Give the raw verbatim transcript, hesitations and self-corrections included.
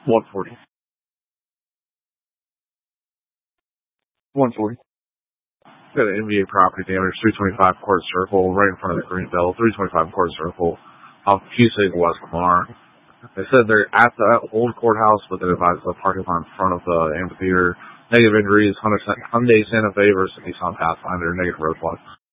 one forty. one forty. Got an N B A property damage, three twenty-five quarter circle, right in front of the green belt, three twenty-five quarter circle, off Cusick, West Lamar. They said they're at the old courthouse, but they advised the parking lot in front of the amphitheater. Negative injuries, Hyundai Santa Fe versus Nissan Pathfinder, negative road block.